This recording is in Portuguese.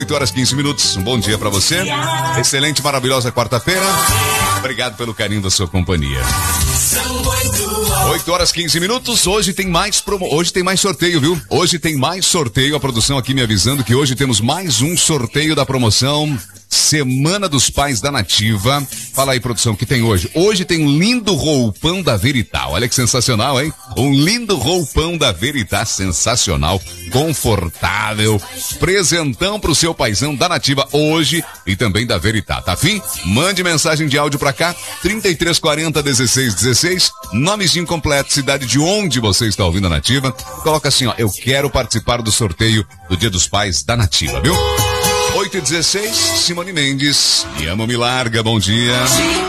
8h15. Um bom dia pra você. Excelente, maravilhosa quarta-feira. Obrigado pelo carinho da sua companhia. 8h15. Hoje tem mais hoje tem mais sorteio, viu? Hoje tem mais sorteio. A produção aqui me avisando que hoje temos mais um sorteio da promoção Semana dos Pais da Nativa. Fala aí, produção, o que tem hoje? Hoje tem um lindo roupão da Veritá. Olha que sensacional, hein? Um lindo roupão da Veritá, sensacional, confortável. Presentão pro seu paizão da Nativa hoje e também da Veritá. Tá afim? Mande mensagem de áudio pra cá, 3340-1616, nomezinho completo, cidade de onde você está ouvindo a Nativa. Coloca assim, ó, eu quero participar do sorteio do Dia dos Pais da Nativa, viu? 8h16, Simone Mendes, Me Amo Me Larga, bom dia.